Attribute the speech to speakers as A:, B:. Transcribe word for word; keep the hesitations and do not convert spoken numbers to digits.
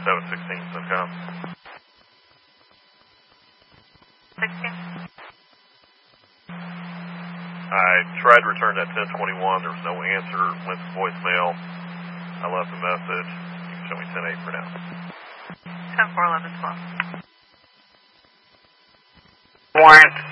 A: seven sixteen, Simcoe.
B: sixteen.
A: I tried to return that ten twenty-one. There was no answer. Went to voicemail. I left a message. You can show me ten eight for now.
B: ten four eleven twelve.
C: Warrant.